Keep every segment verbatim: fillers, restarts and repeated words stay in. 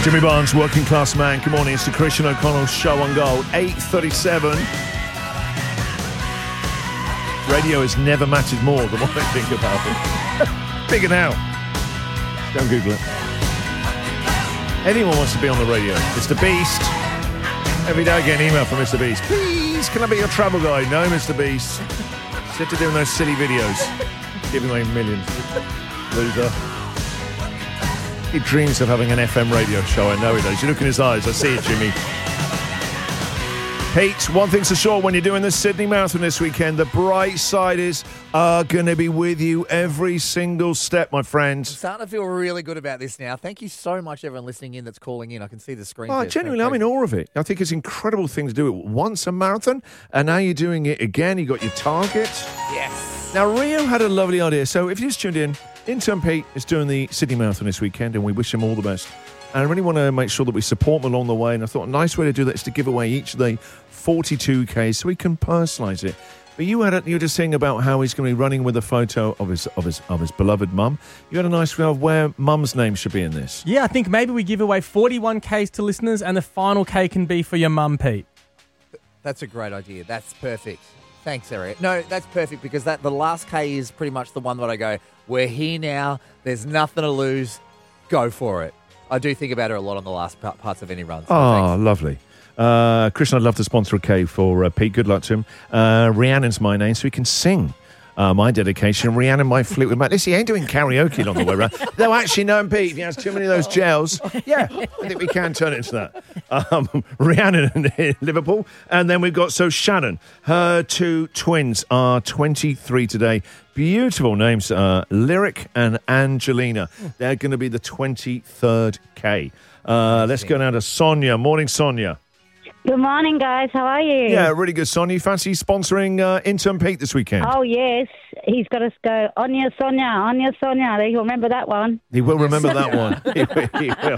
Jimmy Barnes, Working Class Man. Good morning. It's the Christian O'Connell Show on Gold. eight thirty-seven. Radio has never mattered more than what I think about it. Bigger now. Don't Google it. Anyone wants to be on the radio. Mister Beast. Every day I get an email from Mister Beast. Please, can I be your travel guide? No, Mister Beast. Sit to doing those silly videos. Giving away millions. Loser. He dreams of having an F M radio show. I know he does. You look in his eyes. I see it, Jimmy. Pete, one thing's for sure, when you're doing the Sydney Marathon this weekend, the bright siders are going to be with you every single step, my friend. I'm starting to feel really good about this now. Thank you so much, everyone listening in that's calling in. I can see the screen. Oh, genuinely, I'm in awe of it. I think it's an incredible thing to do it once a marathon, and now you're doing it again. You got your target. Yes. Now, Rio had a lovely idea. So if you just tuned in, intern Pete is doing the Sydney Marathon this weekend, and we wish him all the best. And I really want to make sure that we support him along the way. And I thought a nice way to do that is to give away each of the forty-two K so we can personalise it. But you had a, you were just saying about how he's going to be running with a photo of his of his of his beloved mum. You had a nice feel of where mum's name should be in this. Yeah, I think maybe we give away forty-one Ks to listeners, and the final K can be for your mum, Pete. That's a great idea. That's perfect. Thanks, Eric. No, that's perfect because that the last K is pretty much the one that I go, we're here now. There's nothing to lose. Go for it. I do think about her a lot on the last parts of any run. So oh, thanks. Lovely. Uh, Christian, I'd love to sponsor a K for uh, Pete. Good luck to him. Uh, Rhiannon's my name, so he can sing uh, my dedication. Rhiannon might flute with Matt. Listen, he ain't doing karaoke along the way around. Though actually, no, Pete, if he has too many of those gels, yeah, I think we can turn it into that. Um, Rhiannon in Liverpool. And then we've got, so Shannon, her two twins are twenty-three today. Beautiful names, uh, Lyric and Angelina. They're going to be the twenty-third K. Uh, let's go now to Sonia. Morning, Sonia. Good morning, guys. How are you? Yeah, really good, Sonia. You fancy sponsoring uh, intern Pete this weekend? Oh, yes. He's got to go, on your Sonia, on your Sonia. He'll remember that one. He will remember that one. He will, he will.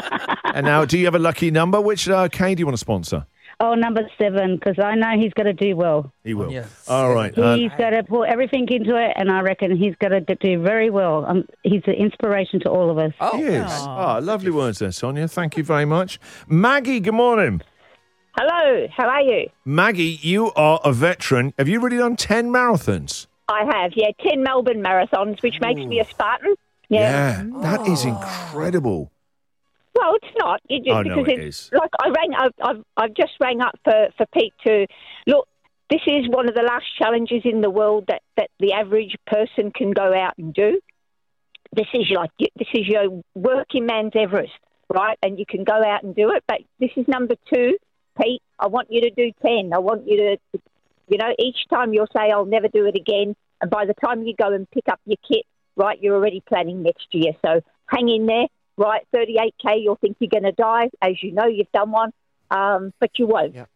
And now, do you have a lucky number? Which uh, K do you want to sponsor? Oh, number seven, because I know he's going to do well. He will. Yes. All right. Uh, He's got to put everything into it, and I reckon he's going to do very well. Um, he's an inspiration to all of us. Oh, he is. Oh, lovely words there, Sonia. Thank you very much. Maggie, good morning. Hello, how are you? Maggie, you are a veteran. Have you already done ten marathons? I have, yeah, ten Melbourne marathons, which makes me a Spartan. Yeah. Yeah, that is incredible. Well, it's not. It just, Oh, no, because it it's, is. Like, I rang, I've, I've, I've just rang up for, for Pete to, look, this is one of the last challenges in the world that, that the average person can go out and do. This is like, this is your working man's Everest, right? And you can go out and do it, but this is number two. Pete, I want you to do ten. I want you to, you know, each time you'll say, I'll never do it again. And by the time you go and pick up your kit, right, you're already planning next year. So hang in there, right, thirty-eight K, you'll think you're going to die. As you know, you've done one, um, but you won't. Yeah.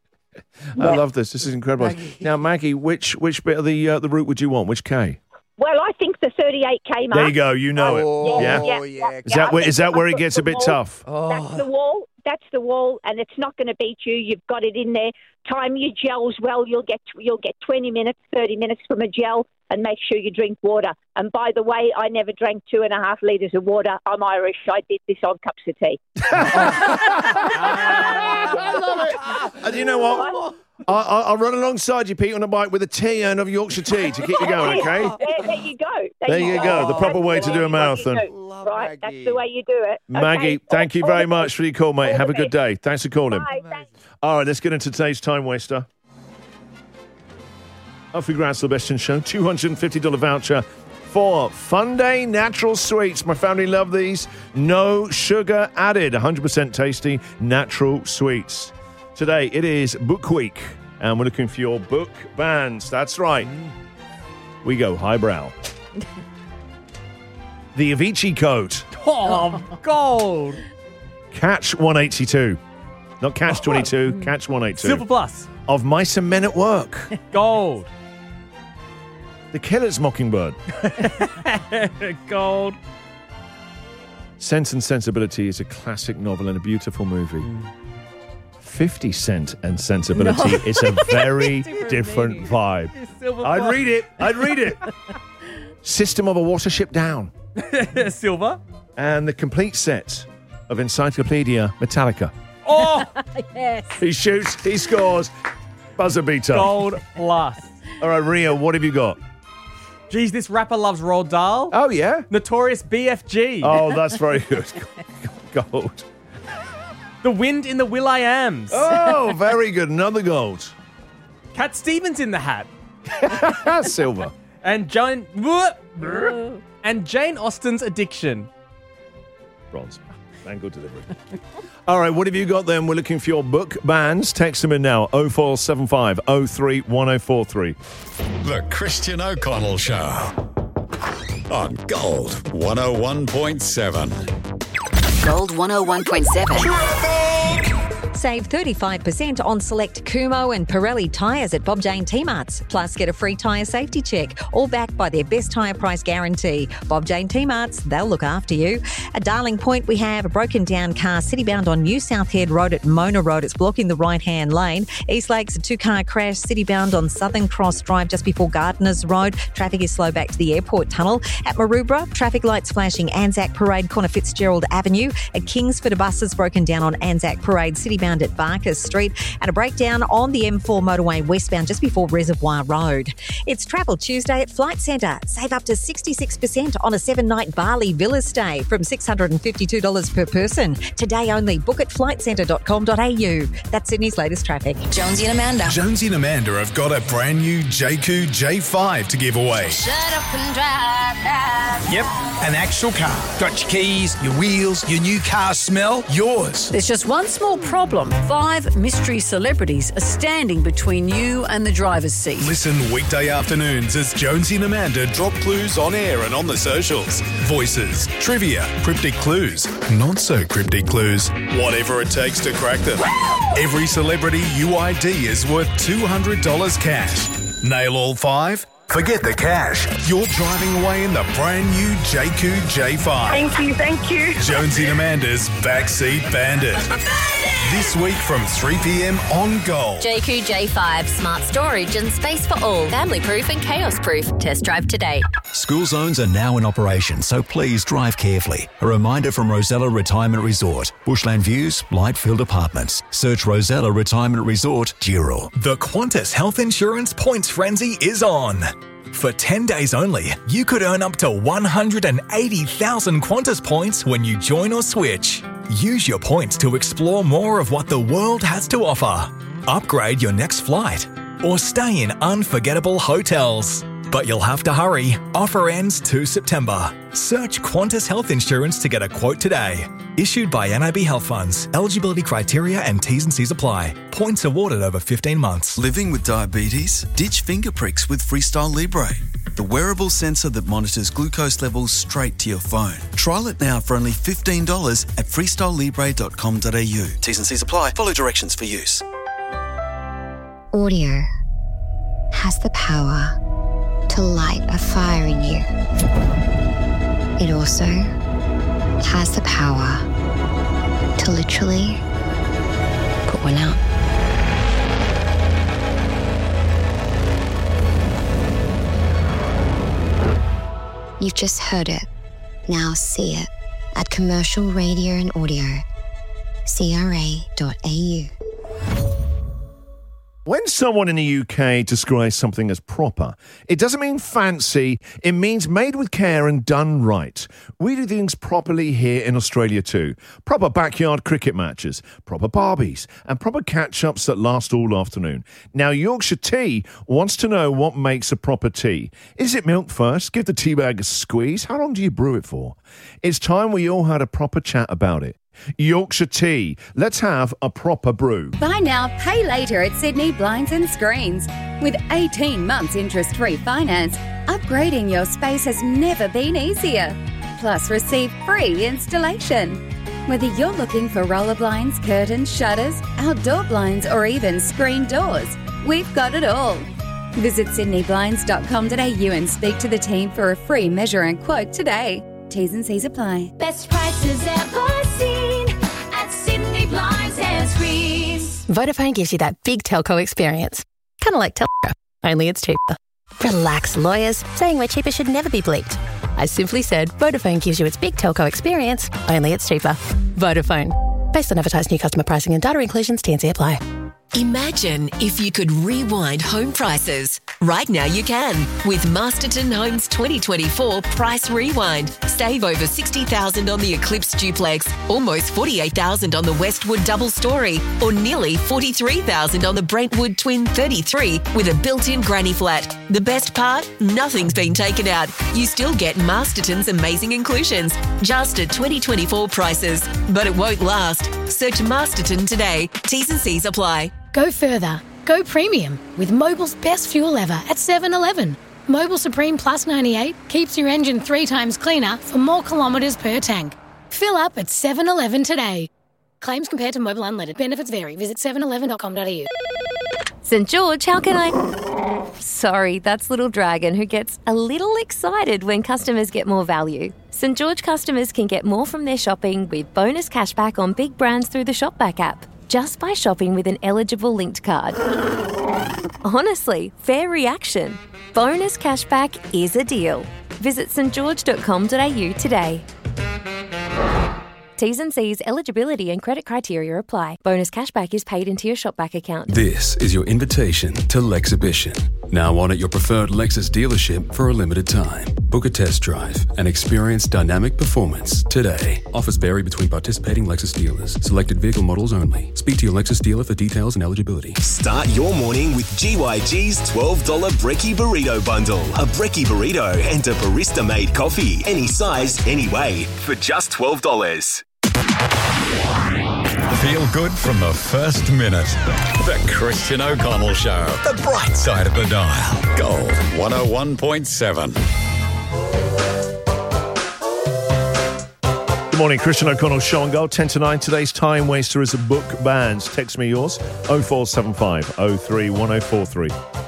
I love this. This is incredible. Maggie. Now, Maggie, which which bit of the uh, the route would you want? Which K? Well, I think the thirty-eight K mark. There you go. You know Oh, it. Yeah. yeah, yeah. Is that I where, think is that where it that's gets the a bit wall. tough? That's the Oh, wall. That's the wall, and it's not going to beat you. You've got it in there. Time your gels well. You'll get you'll get twenty minutes, thirty minutes from a gel, and make sure you drink water. And by the way, I never drank two and a half litres of water. I'm Irish. I did this on cups of tea. I love it. And you know what? I, I, I'll run alongside you, Pete, on a bike with a tea and of Yorkshire tea to keep you going, okay? There, there you go. There you go. The proper way to do a marathon. Love Right, Maggie. that's the way you do it. Maggie, Okay. thank you All very the much best. for your call, mate. All Have the a good best. day. Thanks for calling. Bye. Thanks. All right, let's get into today's time waster. Off we go, Sebastian Show. two hundred fifty dollars voucher for Fun Day Natural Sweets. My family love these. No sugar added. one hundred percent tasty natural sweets. Today, it is Book Week, and we're looking for your book bands. That's right. We go highbrow. The Avicii Code. Oh, gold. Catch one eighty-two. Not Catch twenty-two, Catch one eighty-two. Silver Plus. Of Mice and Men at Work. Gold. The Killer's Mockingbird. Gold. Sense and Sensibility is a classic novel and a beautiful movie. fifty Cent and Sensibility No. is a very Different different meaning. vibe. Silver I'd Plus. read it. I'd read it. System of a Watership Down. Silver. And the complete set of Encyclopedia Metallica. Oh, Yes. He shoots, he scores. Buzzer beater. gold plus. All right, Ria, what have you got? Geez, this rapper loves Roald Dahl. Oh, yeah? Notorious B F G. Oh, that's very good. Gold. The Wind in the Will.i.ams. Oh, very good. Another gold. Cat Stevens in the Hat. Silver. And Jane and Jane Austen's Addiction. Bronze. And good delivery. All right, what have you got then? We're looking for your book bands. Text them in now. oh four seven five oh three one oh four three. The Christian O'Connell Show on Gold one oh one point seven. Gold one oh one point seven. Save thirty-five percent on select Kumo and Pirelli tyres at Bob Jane T-Marts. Plus, get a free tyre safety check, all backed by their best tyre price guarantee. Bob Jane T-Marts, they'll look after you. At Darling Point, we have a broken down car city-bound on New South Head Road at Mona Road. It's blocking the right-hand lane. East Lakes, a two-car crash city-bound on Southern Cross Drive just before Gardeners Road. Traffic is slow back to the airport tunnel. At Maroubra, traffic lights flashing Anzac Parade, corner Fitzgerald Avenue. At Kingsford, a bus is broken down on Anzac Parade, city-bound at Barker Street, and a breakdown on the M four motorway westbound just before Reservoir Road. It's Travel Tuesday at Flight Centre. Save up to sixty-six percent on a seven-night Bali villa stay from six hundred fifty-two dollars per person. Today only. Book at flight centre dot com dot a u. That's Sydney's latest traffic. Jonesy and Amanda. Jonesy and Amanda have got a brand new J Q J five to give away. Shut up and drive, drive. Yep, an actual car. Got your keys, your wheels, your new car smell, yours. There's just one small problem. Five mystery celebrities are standing between you and the driver's seat. Listen weekday afternoons as Jonesy and Amanda drop clues on air and on the socials. Voices, trivia, cryptic clues, not so cryptic clues, whatever it takes to crack them. Every celebrity U I D is worth two hundred dollars cash. Nail all five? Forget the cash. You're driving away in the brand new J Q J five. Thank you, thank you. Jonesy and Amanda's Backseat Bandit. This week from three p.m. on Gold. J Q J five, smart storage and space for all. Family proof and chaos proof. Test drive today. School zones are now in operation, so please drive carefully. A reminder from Rosella Retirement Resort. Bushland Views, Lightfield Apartments. Search Rosella Retirement Resort, Dural. The Qantas Health Insurance Points Frenzy is on. For ten days only, you could earn up to one hundred eighty thousand Qantas points when you join or switch. Use your points to explore more of what the world has to offer. Upgrade your next flight or stay in unforgettable hotels. But you'll have to hurry. Offer ends the second of September. Search Qantas Health Insurance to get a quote today. Issued by N I B Health Funds. Eligibility criteria and T's and C's apply. Points awarded over fifteen months. Living with diabetes? Ditch finger pricks with Freestyle Libre, the wearable sensor that monitors glucose levels straight to your phone. Trial it now for only fifteen dollars at freestyle libre dot com dot a u. T's and C's apply. Follow directions for use. Audio has the power to light a fire in you. It also has the power to literally put one out. You've just heard it. Now see it at Commercial Radio and Audio, c r a dot a u. When someone in the U K describes something as proper, it doesn't mean fancy, it means made with care and done right. We do things properly here in Australia too. Proper backyard cricket matches, proper barbies, and proper catch-ups that last all afternoon. Now, Yorkshire Tea wants to know what makes a proper tea. Is it milk first? Give the tea bag a squeeze? How long do you brew it for? It's time we all had a proper chat about it. Yorkshire Tea. Let's have a proper brew. Buy now, pay later at Sydney Blinds and Screens. With eighteen months interest-free finance, upgrading your space has never been easier. Plus, receive free installation. Whether you're looking for roller blinds, curtains, shutters, outdoor blinds, or even screen doors, we've got it all. Visit sydney blinds dot com dot a u and speak to the team for a free measure and quote today. T's and C's apply. Best prices ever seen at Sydney Blinds and Screens. Vodafone gives you that big telco experience. Kind of like Telco, only it's cheaper. Relax, lawyers. Saying we're cheaper should never be bleeped. I simply said Vodafone gives you its big telco experience, only it's cheaper. Vodafone. Based on advertised new customer pricing and data inclusions, T and C apply. Imagine if you could rewind home prices. Right now you can with Masterton Homes twenty twenty-four Price Rewind. Save over sixty thousand dollars on the Eclipse Duplex, almost forty-eight thousand dollars on the Westwood Double Story, or nearly forty-three thousand dollars on the Brentwood Twin thirty-three with a built-in granny flat. The best part? Nothing's been taken out. You still get Masterton's amazing inclusions, just at twenty twenty-four prices. But it won't last. Search Masterton today. T's and C's apply. Go further. Go premium with Mobil's best fuel ever at seven eleven. Mobil Supreme Plus ninety-eight keeps your engine three times cleaner for more kilometres per tank. Fill up at seven eleven today. Claims compared to Mobil Unleaded. Benefits vary. Visit seven eleven dot com dot a u. St George, how can I... Sorry, that's Little Dragon, who gets a little excited when customers get more value. St George customers can get more from their shopping with bonus cashback on big brands through the Shopback app, just by shopping with an eligible linked card. Honestly, fair reaction. Bonus cashback is a deal. Visit st george dot com dot a u today. T's and C's, eligibility and credit criteria apply. Bonus cashback is paid into your Shopback account. This is your invitation to Lexhibition. Now on at your preferred Lexus dealership for a limited time. Book a test drive and experience dynamic performance today. Offers vary between participating Lexus dealers. Selected vehicle models only. Speak to your Lexus dealer for details and eligibility. Start your morning with G Y G's twelve dollars Brekkie Burrito Bundle. A Brekkie Burrito and a barista-made coffee. Any size, any way, for just twelve dollars. Feel good from the first minute. The Christian O'Connell Show. The bright side of the dial. Gold one oh one point seven. Good morning, Christian O'Connell Show on Gold. ten to nine. Today's time waster is a book bands. Text me yours. oh four seven five oh three one oh four three.